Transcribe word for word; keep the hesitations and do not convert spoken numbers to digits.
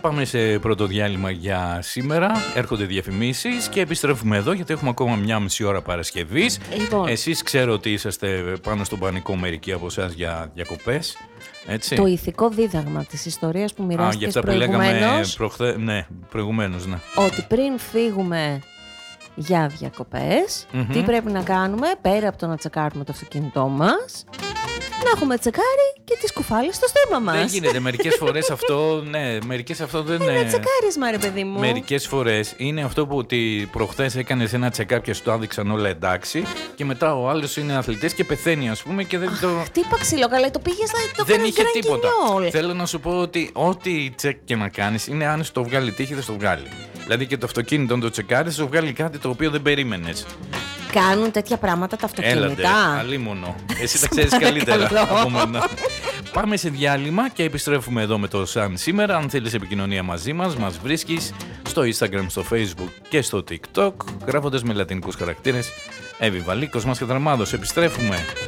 Πάμε σε πρώτο διάλειμμα για σήμερα. Έρχονται διαφημίσεις και επιστρέφουμε εδώ γιατί έχουμε ακόμα μια μισή ώρα Παρασκευής. Λοιπόν. Εσείς ξέρω ότι είσαστε πάνω στον πανικό μερικοί από εσάς για διακοπές. Έτσι. Το ηθικό δίδαγμα της ιστορίας που μοιράστηκες προηγουμένως. Προχθέ... Ναι, προηγουμένως, ναι. Ότι πριν φύγουμε για διακοπές, mm-hmm. τι πρέπει να κάνουμε πέρα από το να τσεκάρουμε το αυτοκίνητό μας, να έχουμε τσεκάρει και τις κουφάλες στο στόμα μας. Δεν γίνεται. Μερικές φορές αυτό, ναι, μερικές αυτό δεν είναι. Ένα τσεκάρισμα, ρε παιδί μου. Μερικές φορές είναι αυτό που ότι προχθές έκανες ένα τσεκάπ και σου το άδειξαν όλα εντάξει, και μετά ο άλλος είναι αθλητής και πεθαίνει, ας πούμε, και δεν Αχ, το. Χτύπα ξύλο, καλά, το πήγες να το Δεν κάνεις είχε τίποτα. γκρανκινιόλ. Θέλω να σου πω ότι ό,τι τσεκ και να κάνεις είναι αν σου το βγάλει τύχη, δεν στο βγάλει. Δηλαδή και το αυτοκίνητο, αν το τσεκάρεις, σου βγάλει κάτι το οποίο δεν περίμενες. Κάνουν τέτοια πράγματα τα αυτοκίνητα. Έλατε, αλίμονο. Εσύ τα ξέρεις καλύτερα από μένα. Πάμε σε διάλειμμα και επιστρέφουμε εδώ με το Sun σήμερα. Αν θέλεις επικοινωνία μαζί μας, μας βρίσκεις στο Instagram, στο Facebook και στο TikTok, γράφοντας με λατινικούς χαρακτήρες Εύη Βαλή, Κοσμάς και Δραμάδος. Επιστρέφουμε.